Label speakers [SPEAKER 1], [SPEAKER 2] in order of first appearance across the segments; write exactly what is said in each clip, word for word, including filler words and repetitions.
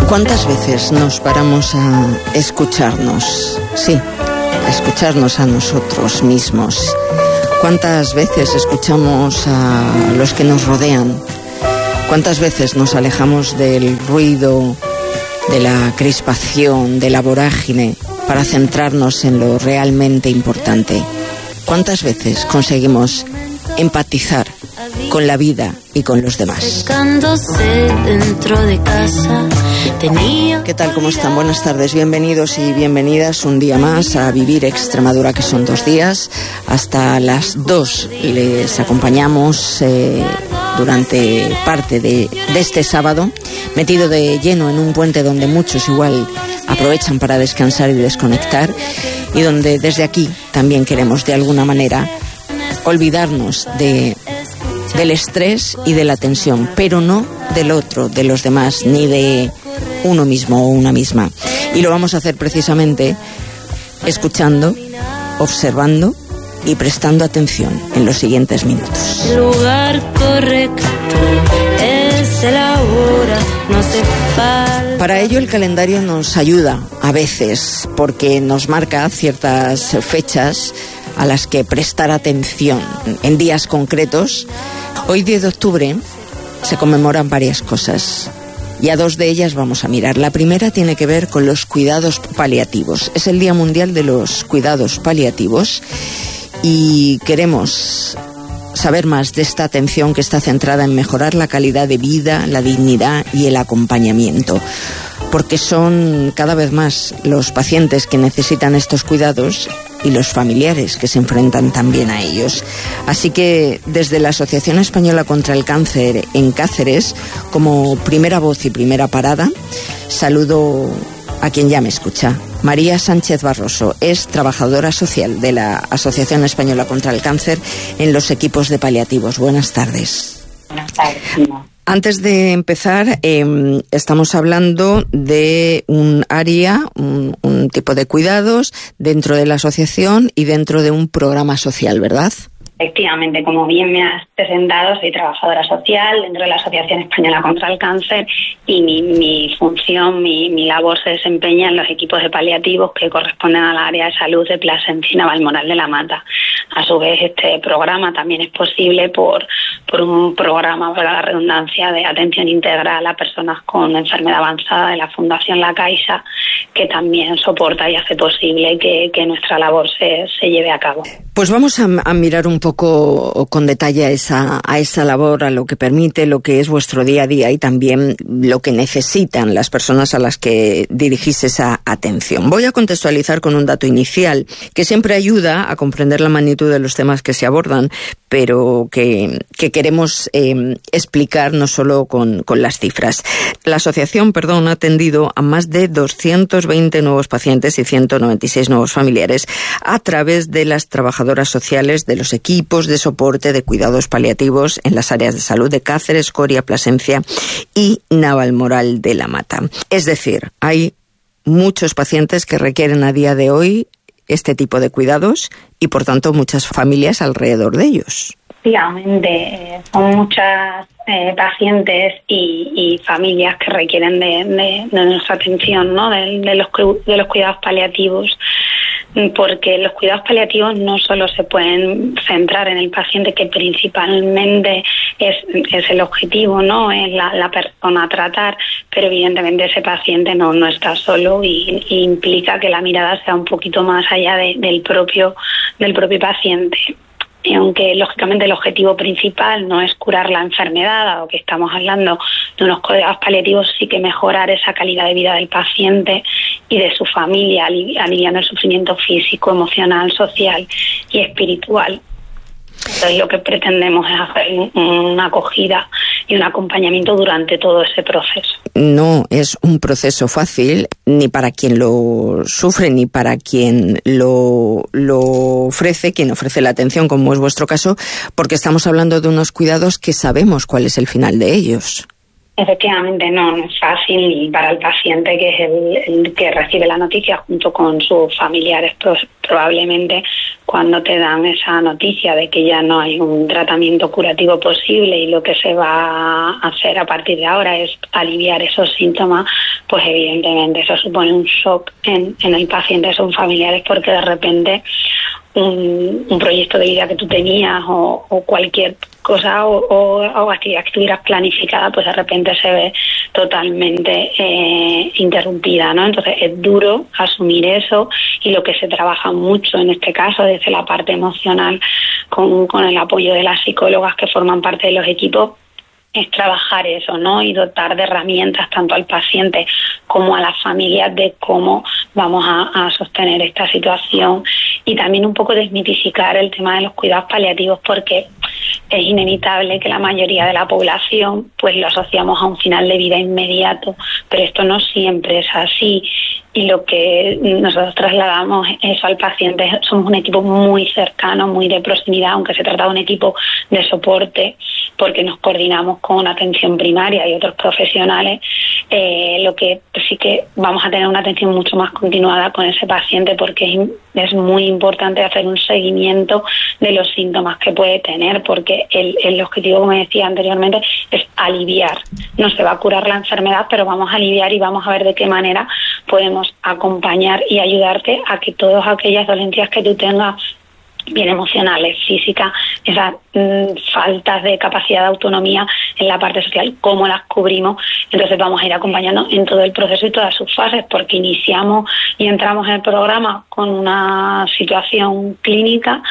[SPEAKER 1] ¿Cuántas veces nos paramos a escucharnos? Sí, a escucharnos a nosotros mismos. ¿Cuántas veces escuchamos a los que nos rodean? ¿Cuántas veces nos alejamos del ruido, de la crispación, de la vorágine, para centrarnos en lo realmente importante? ¿Cuántas veces conseguimos empatizar con la vida y con los demás?
[SPEAKER 2] Dentro de casa, tenía...
[SPEAKER 1] ¿Qué tal? ¿Cómo están? Buenas tardes, bienvenidos y bienvenidas un día más a Vivir Extremadura, que son dos días. Hasta las dos les acompañamos eh, durante parte de, de este sábado, metido de lleno en un puente donde muchos igual aprovechan para descansar y desconectar, y donde desde aquí también queremos de alguna manera olvidarnos de... del estrés y de la tensión, pero no del otro, de los demás, ni de uno mismo o una misma. Y lo vamos a hacer precisamente escuchando, observando y prestando atención en los siguientes minutos.
[SPEAKER 2] El lugar correcto es el ahora, no hace falta.
[SPEAKER 1] Para ello el calendario nos ayuda a veces, porque nos marca ciertas fechas a las que prestar atención en días concretos. Hoy, diez de octubre, se conmemoran varias cosas, y a dos de ellas vamos a mirar. La primera tiene que ver con los cuidados paliativos. Es el Día Mundial de los Cuidados Paliativos, y queremos saber más de esta atención que está centrada en mejorar la calidad de vida, la dignidad y el acompañamiento, porque son cada vez más los pacientes que necesitan estos cuidados y los familiares que se enfrentan también a ellos. Así que desde la Asociación Española contra el Cáncer en Cáceres, como primera voz y primera parada, saludo a quien ya me escucha. María Sánchez Barroso es trabajadora social de la Asociación Española contra el Cáncer en los equipos de paliativos. Buenas tardes.
[SPEAKER 3] Buenas tardes.
[SPEAKER 1] Antes de empezar, eh, estamos hablando de un área, un, un tipo de cuidados dentro de la asociación y dentro de un programa social, ¿verdad?
[SPEAKER 3] Efectivamente, como bien me has presentado, soy trabajadora social dentro de la Asociación Española contra el Cáncer, y mi, mi función, mi, mi labor se desempeña en los equipos de paliativos que corresponden al área de salud de Plasencia y Navalmoral de la Mata. A su vez, este programa también es posible por, por un programa, para la redundancia, de atención integral a personas con enfermedad avanzada de la Fundación La Caixa, que también soporta y hace posible que, que nuestra labor se, se lleve a cabo.
[SPEAKER 1] Pues vamos a, a mirar un poco con detalle a esa, a esa labor, a lo que permite, lo que es vuestro día a día y también lo que necesitan las personas a las que dirigís esa atención. Voy a contextualizar con un dato inicial que siempre ayuda a comprender la magnitud de los temas que se abordan, pero que, que queremos eh, explicar no solo con, con las cifras. La asociación, perdón, ha atendido a más de doscientos veinte nuevos pacientes y ciento noventa y seis nuevos familiares a través de las trabajadoras sociales de los equipos de soporte de cuidados paliativos en las áreas de salud de Cáceres, Coria, Plasencia y Navalmoral de la Mata. Es decir, hay muchos pacientes que requieren a día de hoy este tipo de cuidados y, por tanto, muchas familias alrededor de ellos.
[SPEAKER 3] Efectivamente, son muchas eh, pacientes y, y familias que requieren de, de, de nuestra atención, ¿no? De, de, los, de los cuidados paliativos, porque los cuidados paliativos no solo se pueden centrar en el paciente, que principalmente es, es el objetivo, ¿no? Es la, la persona a tratar, pero evidentemente ese paciente no, no está solo, y, y implica que la mirada sea un poquito más allá de, del propio, del propio paciente. Y aunque lógicamente el objetivo principal no es curar la enfermedad, dado que estamos hablando de unos cuidados paliativos, sí que mejorar esa calidad de vida del paciente y de su familia, aliviando el sufrimiento físico, emocional, social y espiritual. Entonces, lo que pretendemos es hacer una acogida y un acompañamiento durante todo ese proceso.
[SPEAKER 1] No es un proceso fácil, ni para quien lo sufre, ni para quien lo, lo ofrece, quien ofrece la atención, como es vuestro caso, porque estamos hablando de unos cuidados que sabemos cuál es el final de ellos.
[SPEAKER 3] Efectivamente, no, no es fácil para el paciente, que es el, el que recibe la noticia junto con sus familiares. Pues probablemente cuando te dan esa noticia de que ya no hay un tratamiento curativo posible y lo que se va a hacer a partir de ahora es aliviar esos síntomas, pues evidentemente eso supone un shock en, en el paciente, son familiares, porque de repente un, un proyecto de vida que tú tenías o, o cualquier cosa o, o, o actividad que tuvieras planificada, pues de repente se ve totalmente eh, interrumpida, ¿no? Entonces es duro asumir eso, y lo que se trabaja mucho en este caso desde la parte emocional con, con el apoyo de las psicólogas que forman parte de los equipos es trabajar eso, ¿no? Y dotar de herramientas tanto al paciente como a las familias de cómo vamos a, a sostener esta situación, y también un poco desmitificar el tema de los cuidados paliativos, porque es inevitable que la mayoría de la población pues lo asociamos a un final de vida inmediato, pero esto no siempre es así. Y lo que nosotros trasladamos eso al paciente, somos un equipo muy cercano, muy de proximidad, aunque se trata de un equipo de soporte, porque nos coordinamos con una atención primaria y otros profesionales, eh, lo que sí que vamos a tener una atención mucho más continuada con ese paciente, porque es, es muy importante hacer un seguimiento de los síntomas que puede tener, porque el, el objetivo, como decía anteriormente, es aliviar. No se va a curar la enfermedad, pero vamos a aliviar y vamos a ver de qué manera podemos acompañar y ayudarte a que todas aquellas dolencias que tú tengas, bien emocionales, físicas, esas mmm, faltas de capacidad de autonomía en la parte social, cómo las cubrimos. Entonces vamos a ir acompañando en todo el proceso y todas sus fases, porque iniciamos y entramos en el programa con una situación clínica,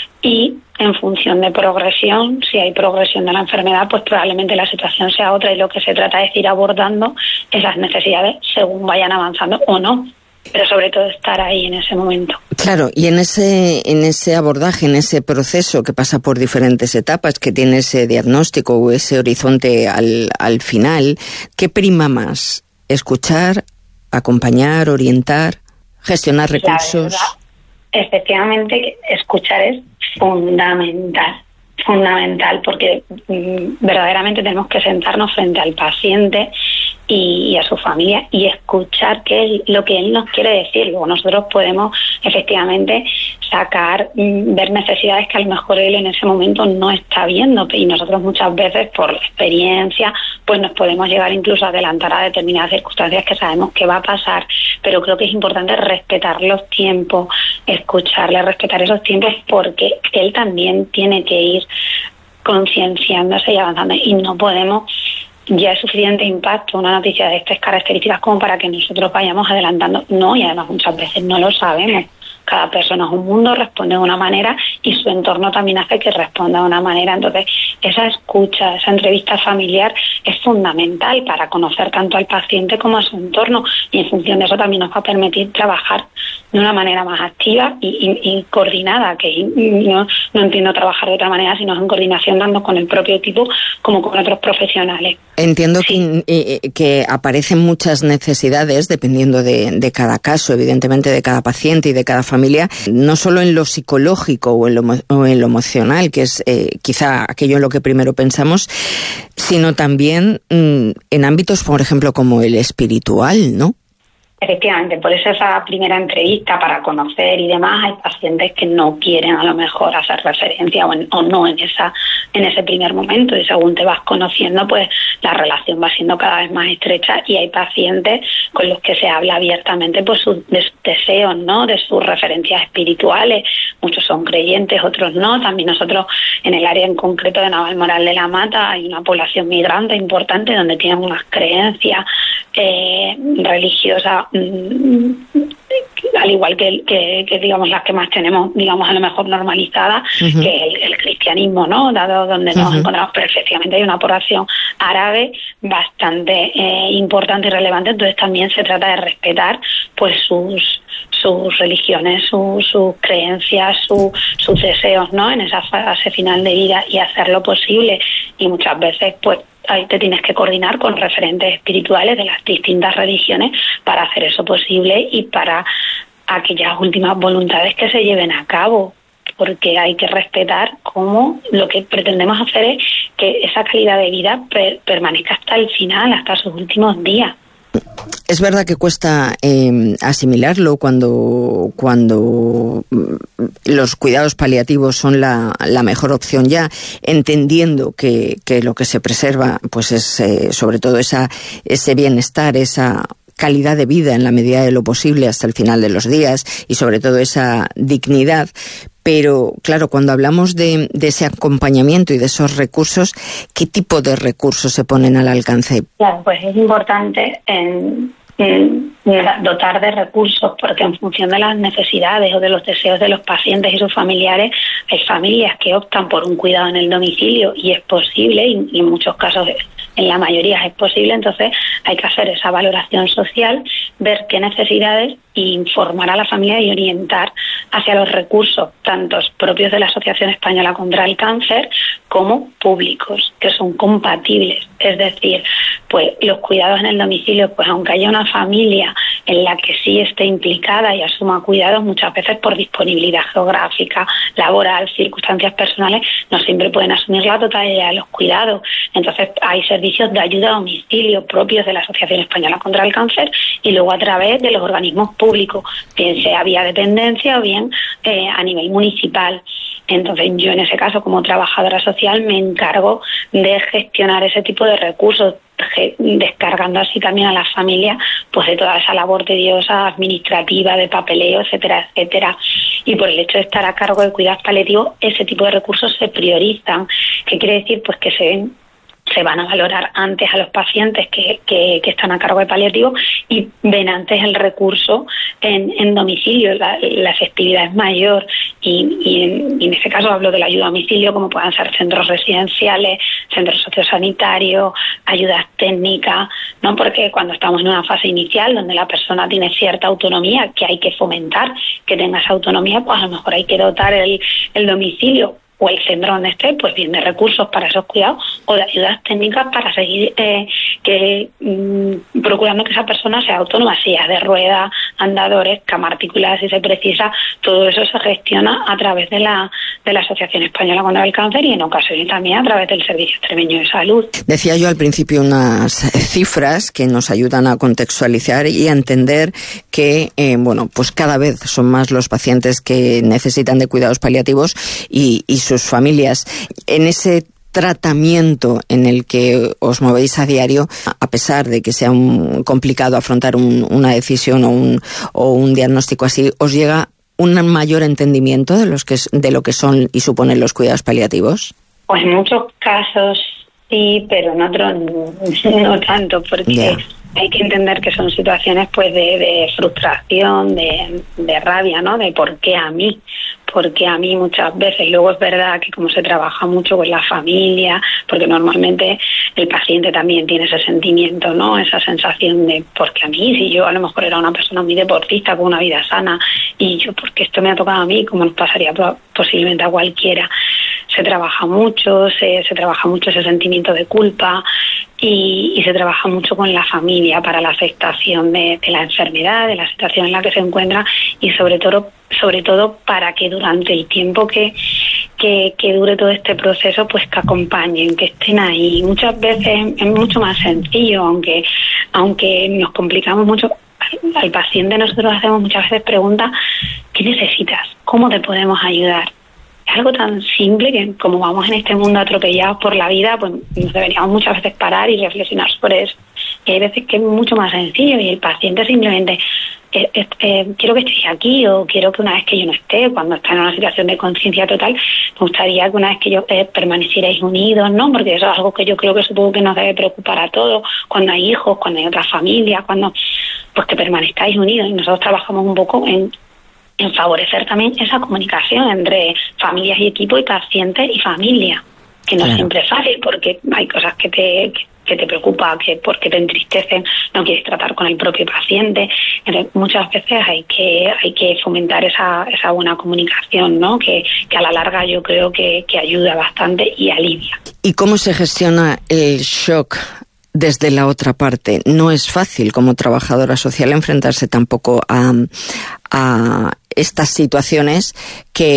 [SPEAKER 3] y en función de progresión, si hay progresión de la enfermedad, pues probablemente la situación sea otra, y lo que se trata es ir abordando esas necesidades según vayan avanzando o no, pero sobre todo estar ahí en ese momento.
[SPEAKER 1] Claro, y en ese en ese abordaje, en ese proceso que pasa por diferentes etapas, que tiene ese diagnóstico o ese horizonte al, al final, ¿qué prima más? ¿Escuchar, acompañar, orientar, gestionar recursos?
[SPEAKER 3] Efectivamente, escuchar es fundamental, fundamental, porque mmm, verdaderamente tenemos que sentarnos frente al paciente y, y a su familia y escuchar qué es lo que él nos quiere decir. Luego nosotros podemos efectivamente sacar, mmm, ver necesidades que a lo mejor él en ese momento no está viendo, y nosotros muchas veces por experiencia pues nos podemos llegar incluso a adelantar a determinadas circunstancias que sabemos que va a pasar, pero creo que es importante respetar los tiempos, escucharle, respetar esos tiempos, porque él también tiene que ir concienciándose y avanzando, y no podemos, ya es suficiente impacto una noticia de estas características como para que nosotros vayamos adelantando. No, y además muchas veces no lo sabemos. Cada persona es un mundo, responde de una manera y su entorno también hace que responda de una manera. Entonces, esa escucha, esa entrevista familiar es fundamental para conocer tanto al paciente como a su entorno, y en función de eso también nos va a permitir trabajar de una manera más activa y, y, y coordinada, que no, no entiendo trabajar de otra manera, sino en coordinación tanto con el propio equipo como con otros profesionales.
[SPEAKER 1] Entiendo sí. que, eh, que aparecen muchas necesidades dependiendo de, de cada caso, evidentemente de cada paciente y de cada familia, no solo en lo psicológico o en lo, o en lo emocional, que es eh, quizá aquello en lo que primero pensamos, sino también mmm, en ámbitos, por ejemplo, como el espiritual, ¿no?
[SPEAKER 3] Efectivamente, por eso esa primera entrevista para conocer y demás, hay pacientes que no quieren a lo mejor hacer referencia o, en, o no en esa en ese primer momento, y según te vas conociendo pues la relación va siendo cada vez más estrecha, y hay pacientes con los que se habla abiertamente pues sus, de sus deseos, ¿no? De sus referencias espirituales. Muchos son creyentes, otros no. También nosotros en el área en concreto de Navalmoral de la Mata hay una población migrante importante donde tienen unas creencias eh, religiosas al igual que, que, que digamos las que más tenemos, digamos a lo mejor normalizadas, uh-huh. que el, el cristianismo, ¿no? Dado donde nos uh-huh. encontramos, pero efectivamente hay una población árabe bastante eh, importante y relevante. Entonces también se trata de respetar pues sus sus religiones, sus su creencias, su, sus deseos, ¿no? En esa fase final de vida, y hacer lo posible. Y muchas veces pues ahí te tienes que coordinar con referentes espirituales de las distintas religiones para hacer eso posible y para aquellas últimas voluntades que se lleven a cabo. porque hay que respetar cómo lo que pretendemos hacer es que esa calidad de vida per- permanezca hasta el final, hasta sus últimos días.
[SPEAKER 1] Es verdad que cuesta eh, asimilarlo cuando, cuando los cuidados paliativos son la, la mejor opción ya, entendiendo que, que lo que se preserva pues es eh, sobre todo esa, ese bienestar, esa calidad de vida en la medida de lo posible hasta el final de los días y sobre todo esa dignidad. Pero, claro, cuando hablamos de, de ese acompañamiento y de esos recursos, ¿qué tipo de recursos se ponen al alcance?
[SPEAKER 3] Claro, pues es importante en, en dotar de recursos, porque en función de las necesidades o de los deseos de los pacientes y sus familiares, hay familias que optan por un cuidado en el domicilio y es posible, y, y en muchos casos en la mayoría es posible, entonces hay que hacer esa valoración social, ver qué necesidades e informar a la familia y orientar hacia los recursos, tanto propios de la Asociación Española contra el Cáncer como públicos, que son compatibles. Es decir, pues los cuidados en el domicilio, pues aunque haya una familia en la que sí esté implicada y asuma cuidados, muchas veces por disponibilidad geográfica, laboral, circunstancias personales, no siempre pueden asumir la totalidad de los cuidados. Entonces hay servicios de ayuda a domicilio propios de la Asociación Española contra el Cáncer y luego a través de los organismos públicos, bien sea vía dependencia o bien eh, a nivel municipal. Entonces yo en ese caso como trabajadora social me encargo de gestionar ese tipo de recursos, descargando así también a las familias pues de toda esa labor tediosa, administrativa, de papeleo, etcétera, etcétera. Y por el hecho de estar a cargo de cuidados paliativos, ese tipo de recursos se priorizan. ¿Qué quiere decir? Pues que se ven se van a valorar antes a los pacientes que, que, que están a cargo de paliativo y ven antes el recurso en, en domicilio. La, la efectividad es mayor y, y, en, y en este caso hablo de la ayuda a domicilio, como puedan ser centros residenciales, centros sociosanitarios, ayudas técnicas, ¿no? Porque cuando estamos en una fase inicial donde la persona tiene cierta autonomía, que hay que fomentar que tenga esa autonomía, pues a lo mejor hay que dotar el, el domicilio o el centro donde esté, pues bien de recursos para esos cuidados o de ayudas técnicas para seguir eh, que mmm, procurando que esa persona sea autónoma, sillas de ruedas, andadores, cama articulada si se precisa. Todo eso se gestiona a través de la de la Asociación Española contra el Cáncer y en ocasiones también a través del Servicio Extremeño de Salud.
[SPEAKER 1] Decía yo al principio unas cifras que nos ayudan a contextualizar y a entender que eh, bueno, pues cada vez son más los pacientes que necesitan de cuidados paliativos y, y sus familias. En ese tratamiento en el que os movéis a diario, a pesar de que sea un, complicado afrontar un, una decisión o un, o un diagnóstico así, ¿os llega un mayor entendimiento de los que de lo que son y suponen los cuidados paliativos?
[SPEAKER 3] Pues en muchos casos sí, pero en otros no tanto, porque yeah. hay que entender que son situaciones pues de, de frustración, de, de rabia, ¿no? De por qué a mí. Porque a mí muchas veces, luego es verdad que como se trabaja mucho con la familia, porque normalmente el paciente también tiene ese sentimiento, ¿no? Esa sensación de, porque a mí, si yo a lo mejor era una persona muy deportista, con una vida sana, y yo, porque esto me ha tocado a mí, como nos pasaría posiblemente a cualquiera. Se trabaja mucho, se, se trabaja mucho ese sentimiento de culpa y, y se trabaja mucho con la familia para la aceptación de, de la enfermedad, de la situación en la que se encuentra y sobre todo sobre todo para que durante el tiempo que, que, que dure todo este proceso, pues que acompañen, que estén ahí. Muchas veces es mucho más sencillo, aunque, aunque nos complicamos mucho. Al, al paciente nosotros hacemos muchas veces preguntas, ¿qué necesitas? ¿Cómo te podemos ayudar? Es algo tan simple que como vamos en este mundo atropellados por la vida, pues nos deberíamos muchas veces parar y reflexionar sobre eso. Y hay veces que es mucho más sencillo y el paciente simplemente eh, eh, quiero que estéis aquí o quiero que una vez que yo no esté, cuando está en una situación de conciencia total, me gustaría que una vez que yo eh, permanecierais unidos, ¿no? Porque eso es algo que yo creo que supongo que nos debe preocupar a todos, cuando hay hijos, cuando hay otras familias, cuando pues que permanezcáis unidos. Y nosotros trabajamos un poco en en favorecer también esa comunicación entre familias y equipo y pacientes y familia, que no claro. siempre es fácil porque hay cosas que te que te preocupa, que porque te entristecen, no quieres tratar con el propio paciente. Entonces, muchas veces hay que hay que fomentar esa esa buena comunicación, ¿no? Que, que a la larga yo creo que, que ayuda bastante y alivia.
[SPEAKER 1] ¿Y cómo se gestiona el shock desde la otra parte? No es fácil como trabajadora social enfrentarse tampoco a, a estas situaciones que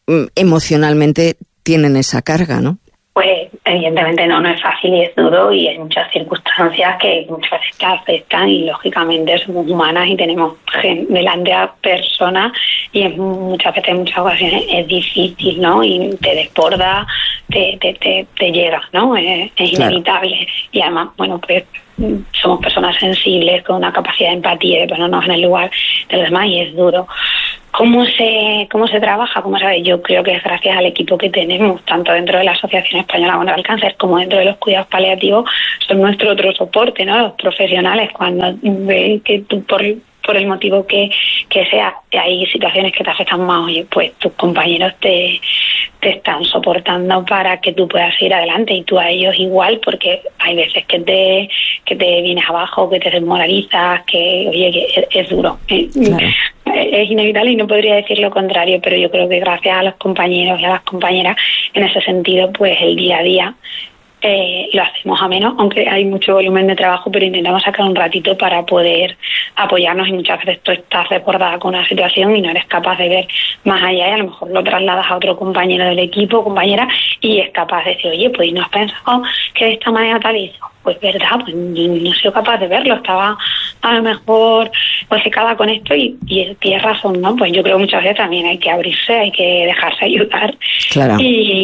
[SPEAKER 1] emocionalmente tienen esa carga, ¿no?
[SPEAKER 3] Pues evidentemente no, no es fácil y es duro, y hay muchas circunstancias que muchas veces te afectan, y lógicamente somos humanas y tenemos delante a personas, y es muchas veces, en muchas ocasiones es difícil, ¿no? Y te desborda, te, te, te, te llega, ¿no? Es, es inevitable. Claro. Y además, bueno, pues somos personas sensibles con una capacidad de empatía, de ponernos en el lugar de los demás, y es duro. ¿Cómo se cómo se trabaja? ¿Cómo sabes? Yo creo que es gracias al equipo que tenemos, tanto dentro de la Asociación Española contra el Cáncer como dentro de los cuidados paliativos. Son nuestro otro soporte, ¿no? Los profesionales, cuando ven que tú, por por el motivo que, que sea, hay situaciones que te afectan más, oye, pues tus compañeros te, te están soportando para que tú puedas ir adelante, y tú a ellos igual, porque hay veces que te que te vienes abajo, que te desmoralizas, que, oye, que es, es duro. Claro. Es inevitable y no podría decir lo contrario, pero yo creo que gracias a los compañeros y a las compañeras, en ese sentido, pues el día a día Eh, lo hacemos a menos, aunque hay mucho volumen de trabajo, pero intentamos sacar un ratito para poder apoyarnos, y muchas veces tú estás desbordada con una situación y no eres capaz de ver más allá, y a lo mejor lo trasladas a otro compañero del equipo, compañera, y es capaz de decir, oye, pues ¿no has pensado que de esta manera tal hizo? Pues verdad, pues no he sido capaz de verlo, estaba a lo mejor obcecada con esto, y, y tienes razón, ¿no? Pues yo creo que muchas veces también hay que abrirse, hay que dejarse ayudar. Claro.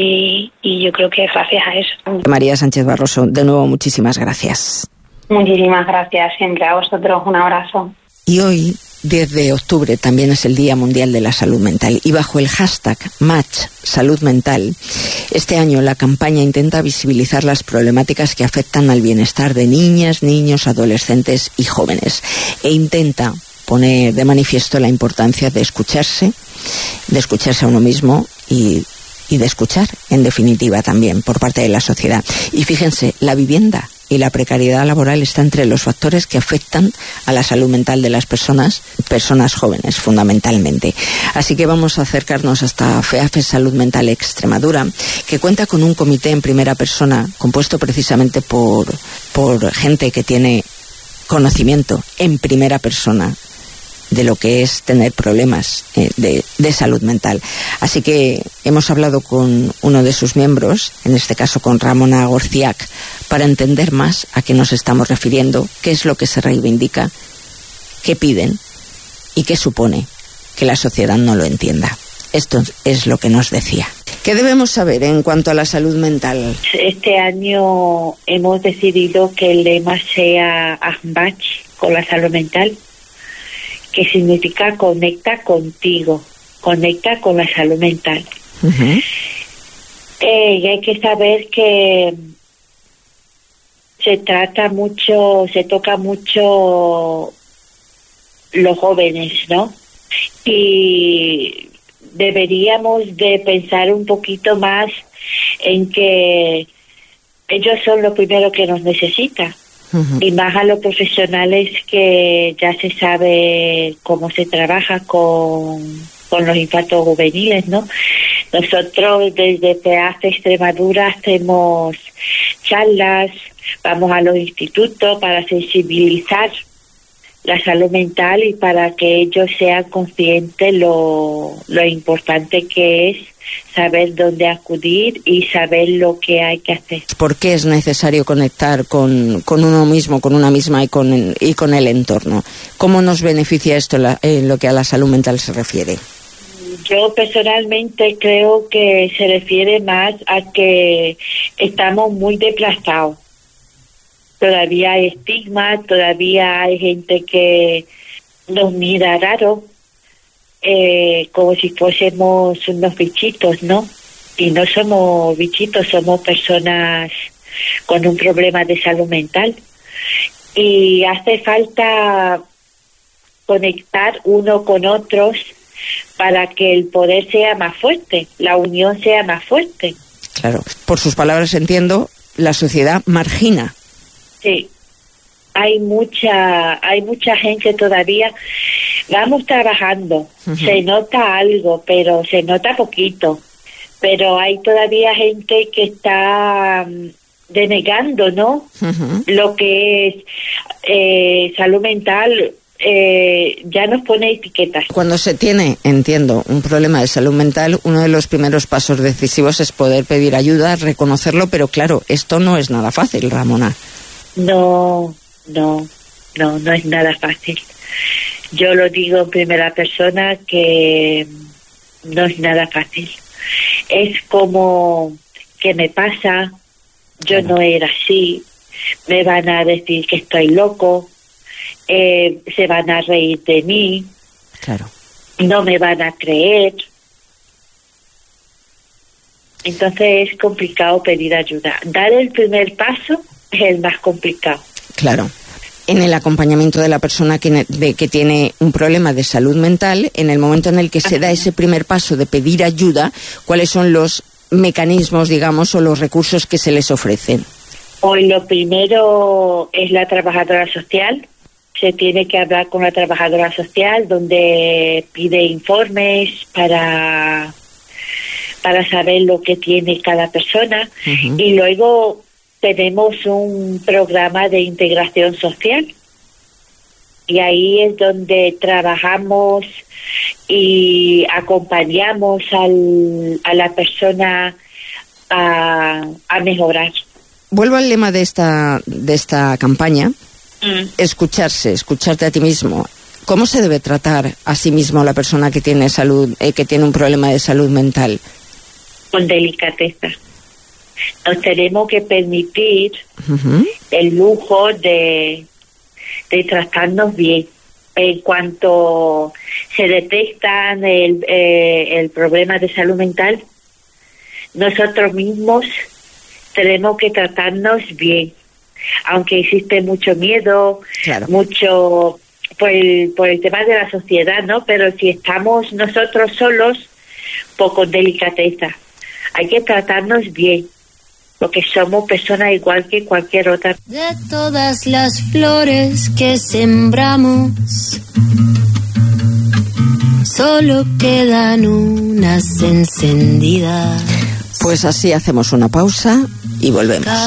[SPEAKER 3] Y, y yo creo que es gracias a eso.
[SPEAKER 1] María Sánchez Barroso, de nuevo muchísimas gracias.
[SPEAKER 3] Muchísimas gracias, siempre a vosotros, un abrazo.
[SPEAKER 1] Y hoy, diez de octubre, también es el Día Mundial de la Salud Mental, y bajo el hashtag Match Salud Mental, este año la campaña intenta visibilizar las problemáticas que afectan al bienestar de niñas, niños, adolescentes y jóvenes, e intenta poner de manifiesto la importancia de escucharse, de escucharse a uno mismo y, y de escuchar, en definitiva, también por parte de la sociedad. Y fíjense, la vivienda y la precariedad laboral está entre los factores que afectan a la salud mental de las personas, personas jóvenes fundamentalmente. Así que vamos a acercarnos hasta FEAFE Salud Mental Extremadura, que cuenta con un comité en primera persona compuesto precisamente por, por gente que tiene conocimiento en primera persona de lo que es tener problemas eh, de, de salud mental. Así que hemos hablado con uno de sus miembros, en este caso con Ramona Gorciac, para entender más a qué nos estamos refiriendo, qué es lo que se reivindica, qué piden y qué supone que la sociedad no lo entienda. Esto es lo que nos decía. ¿Qué debemos saber en cuanto a la salud mental?
[SPEAKER 4] Este año hemos decidido que el lema sea Match con la salud mental, que significa conecta contigo, conecta con la salud mental. Uh-huh. Eh, y hay que saber que se trata mucho, se toca mucho los jóvenes, ¿no? Y deberíamos de pensar un poquito más en que ellos son los primeros que nos necesitan. Uh-huh. Y más a los profesionales que ya se sabe cómo se trabaja con, con los infartos juveniles, ¿no? Nosotros desde FEAFE Extremadura hacemos charlas, vamos a los institutos para sensibilizar la salud mental y para que ellos sean conscientes lo, lo importante que es saber dónde acudir y saber lo que hay que hacer.
[SPEAKER 1] ¿Por qué es necesario conectar con, con uno mismo, con una misma y con, y con el entorno? ¿Cómo nos beneficia esto la, en lo que a la salud mental se refiere?
[SPEAKER 4] Yo personalmente creo que se refiere más a que estamos muy desplazados. Todavía hay estigma, todavía hay gente que nos mira raro, eh, como si fuésemos unos bichitos, ¿no? Y no somos bichitos, somos personas con un problema de salud mental. Y hace falta conectar uno con otros para que el poder sea más fuerte, la unión sea más fuerte.
[SPEAKER 1] Claro, por sus palabras entiendo, la sociedad margina.
[SPEAKER 4] Sí, hay mucha, hay mucha gente todavía. Vamos trabajando, uh-huh. Se nota algo, pero se nota poquito. Pero hay todavía gente que está um, denegando, ¿no? Uh-huh. Lo que es eh, salud mental. eh, ya nos pone etiquetas.
[SPEAKER 1] Cuando se tiene, entiendo, un problema de salud mental, uno de los primeros pasos decisivos es poder pedir ayuda, reconocerlo, pero claro, esto no es nada fácil, Ramona.
[SPEAKER 4] No, no, no, no es nada fácil. Yo lo digo en primera persona que no es nada fácil. Es como que me pasa, yo no era así, me van a decir que estoy loco, eh, se van a reír de mí,
[SPEAKER 1] claro,
[SPEAKER 4] no me van a creer. Entonces es complicado pedir ayuda. Dar el primer paso es el más complicado.
[SPEAKER 1] Claro. En el acompañamiento de la persona que, de, que tiene un problema de salud mental, en el momento en el que se da ese primer paso de pedir ayuda, ¿cuáles son los mecanismos, digamos, o los recursos que se les ofrecen?
[SPEAKER 4] Hoy lo primero es la trabajadora social. Se tiene que hablar con la trabajadora social, donde pide informes para, para saber lo que tiene cada persona. Uh-huh. Y luego tenemos un programa de integración social. Y ahí es donde trabajamos y acompañamos al, a la persona a, a mejorar.
[SPEAKER 1] Vuelvo al lema de esta, de esta campaña.
[SPEAKER 4] Mm.
[SPEAKER 1] Escucharse, escucharte a ti mismo. ¿Cómo se debe tratar a sí mismo la persona que tiene salud, eh, que tiene un problema de salud mental?
[SPEAKER 4] Con delicadeza. Nos tenemos que permitir
[SPEAKER 1] uh-huh.
[SPEAKER 4] el lujo de, de tratarnos bien. En cuanto se detectan el, eh, el problema de salud mental, nosotros mismos tenemos que tratarnos bien. Aunque existe mucho miedo,
[SPEAKER 1] claro.
[SPEAKER 4] mucho por el, por el tema de la sociedad, ¿no? Pero si estamos nosotros solos, pues con delicadeza. Hay que tratarnos bien, porque somos personas igual que cualquier otra.
[SPEAKER 2] De todas las flores que sembramos, solo quedan unas encendidas.
[SPEAKER 1] Pues así hacemos una pausa y volvemos.